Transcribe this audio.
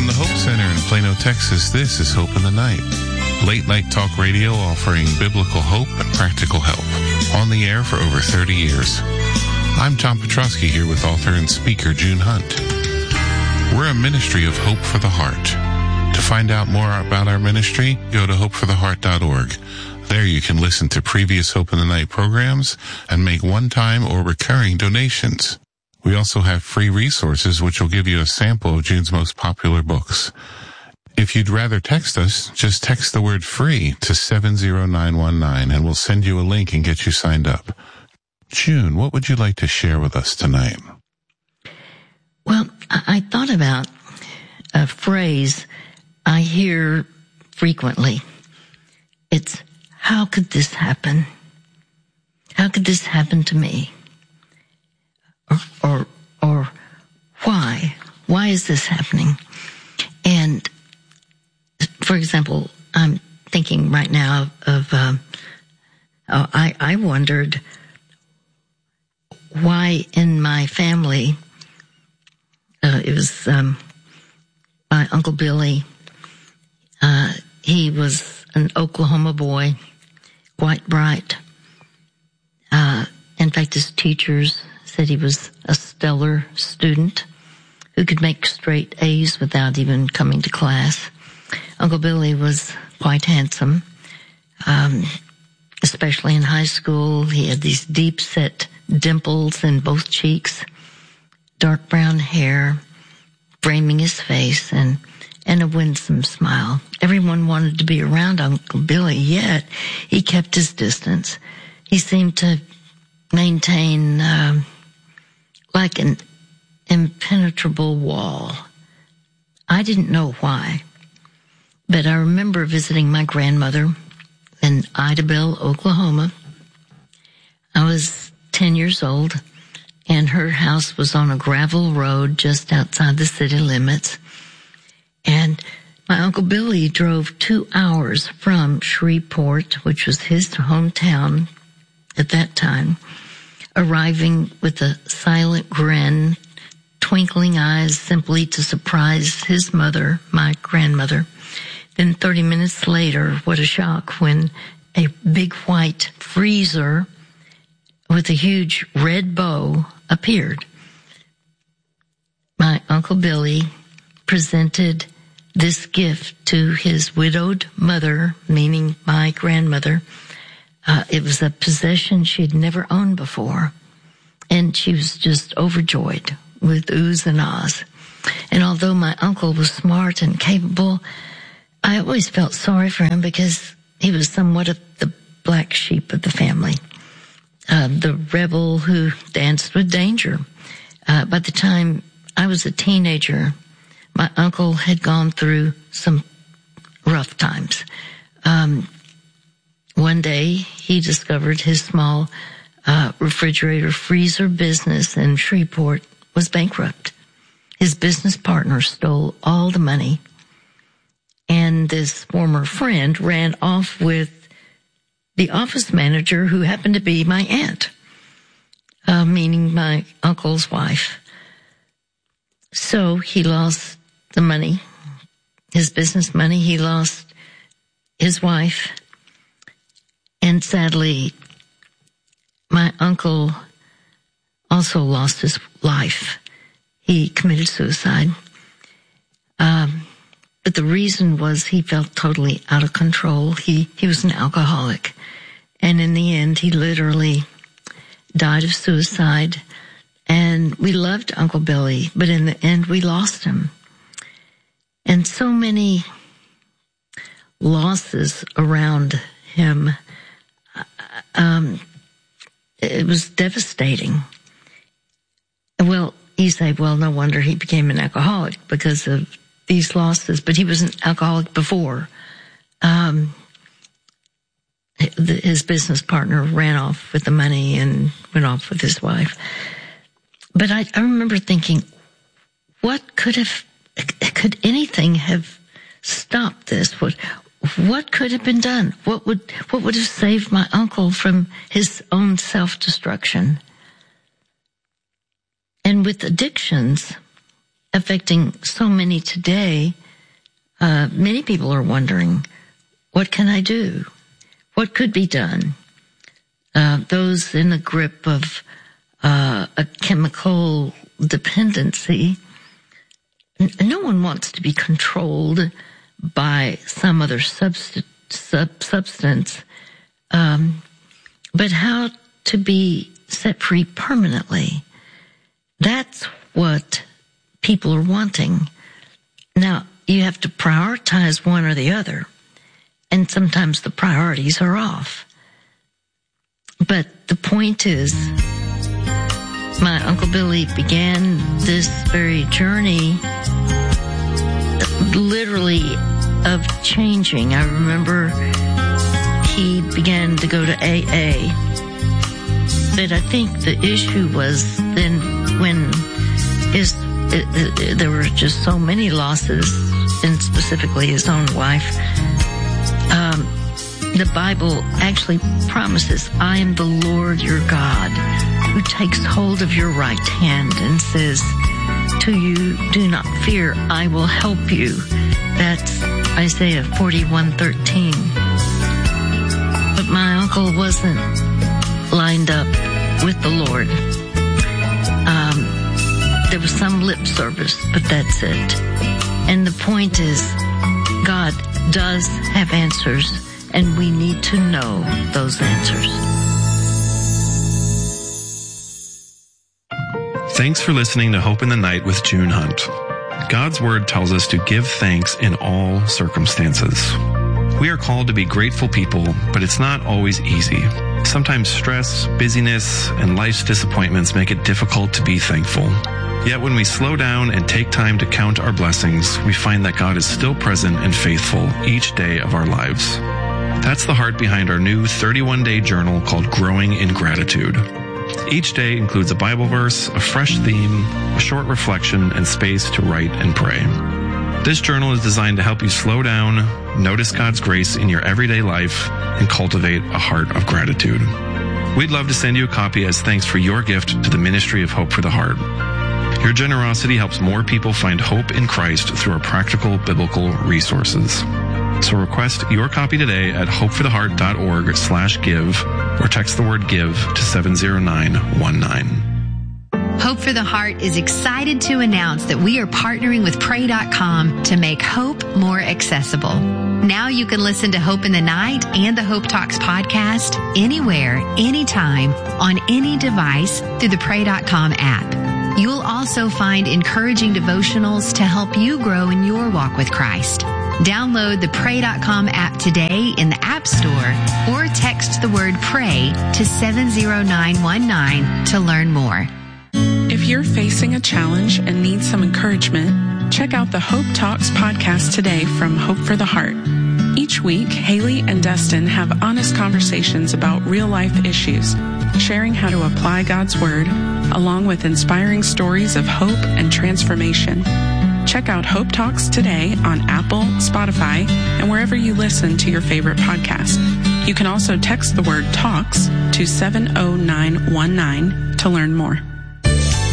From the Hope Center in Plano, Texas, this is Hope in the Night. Late night talk radio offering biblical hope and practical help. On the air for over 30 years. I'm Tom Petrosky here with author and speaker June Hunt. We're a ministry of Hope for the Heart. To find out more about our ministry, go to hopefortheheart.org. There you can listen to previous Hope in the Night programs and make one-time or recurring donations. We also have free resources which will give you a sample of June's most popular books. If you'd rather text us, just text the word free to 70919 and we'll send you a link and get you signed up. June, what would you like to share with us tonight? Well, I thought about a phrase I hear frequently. It's, how could this happen? How could this happen to me? Or why? Why is this happening? And for example, I'm thinking right now of I wondered why in my family, it was my Uncle Billy. He was an Oklahoma boy, quite bright. In fact, his teachers said he was a stellar student who could make straight A's without even coming to class. Uncle Billy was quite handsome, especially in high school. He had these deep-set dimples in both cheeks, dark brown hair, framing his face, and a winsome smile. Everyone wanted to be around Uncle Billy, yet he kept his distance. He seemed to maintain like an impenetrable wall. I didn't know why, but I remember visiting my grandmother in Idabel, Oklahoma. I was 10 years old, and her house was on a gravel road just outside the city limits. And my Uncle Billy drove 2 hours from Shreveport, which was his hometown at that time, arriving with a silent grin, twinkling eyes simply to surprise his mother, my grandmother. Then 30 minutes later, what a shock when a big white freezer with a huge red bow appeared. My Uncle Billy presented this gift to his widowed mother, meaning my grandmother. It was a possession she'd never owned before, and she was just overjoyed with oohs and ahs. And although my uncle was smart and capable, I always felt sorry for him because he was somewhat of the black sheep of the family, the rebel who danced with danger. By the time I was a teenager, my uncle had gone through some rough times. One day, he discovered his small refrigerator freezer business in Shreveport was bankrupt. His business partner stole all the money, and this former friend ran off with the office manager who happened to be my aunt, meaning my uncle's wife. So he lost the money, his business money. He lost his wife. And sadly, my uncle also lost his life. He committed suicide. But the reason was he felt totally out of control. He was an alcoholic. And in the end, he literally died of suicide. And we loved Uncle Billy, but in the end, we lost him. And so many losses around him. It was devastating. Well, you say, well, no wonder he became an alcoholic because of these losses, but he was an alcoholic before. His business partner ran off with the money and went off with his wife. But I remember thinking, could anything have stopped this? What could have been done? What would have saved my uncle from his own self-destruction? And with addictions, affecting so many today. Many people are wondering, what can I do? What could be done? Those in the grip of a chemical dependency, no one wants to be controlled by some other substance, but how to be set free permanently. That's what people are wanting. Now, you have to prioritize one or the other, and sometimes the priorities are off. But the point is, my Uncle Billy began this very journey, literally, of changing. I remember he began to go to AA. But I think the issue was then when there were just so many losses, and specifically his own wife. The Bible actually promises, I am the Lord your God, who takes hold of your right hand and says to you, do not fear, I will help you. That's Isaiah 41:13. But my uncle wasn't lined up with the Lord. There was some lip service, but that's it. And the point is, God does have answers, and we need to know those answers. Thanks for listening to Hope in the Night with June Hunt. God's Word tells us to give thanks in all circumstances. We are called to be grateful people, but it's not always easy. Sometimes stress, busyness, and life's disappointments make it difficult to be thankful. Yet when we slow down and take time to count our blessings, we find that God is still present and faithful each day of our lives. That's the heart behind our new 31-day journal called Growing in Gratitude. Each day includes a Bible verse, a fresh theme, a short reflection, and space to write and pray. This journal is designed to help you slow down, notice God's grace in your everyday life, and cultivate a heart of gratitude. We'd love to send you a copy as thanks for your gift to the Ministry of Hope for the Heart. Your generosity helps more people find hope in Christ through our practical biblical resources. So request your copy today at hopefortheheart.org/give or text the word give to 70919. Hope for the Heart is excited to announce that we are partnering with Pray.com to make hope more accessible. Now you can listen to Hope in the Night and the Hope Talks podcast anywhere, anytime, on any device through the Pray.com app. You'll also find encouraging devotionals to help you grow in your walk with Christ. Download the Pray.com app today in the App Store or text the word PRAY to 70919 to learn more. If you're facing a challenge and need some encouragement, check out the Hope Talks podcast today from Hope for the Heart. Each week, Haley and Dustin have honest conversations about real-life issues, sharing how to apply God's Word, along with inspiring stories of hope and transformation. Check out Hope Talks today on Apple, Spotify, and wherever you listen to your favorite podcast. You can also text the word TALKS to 70919 to learn more.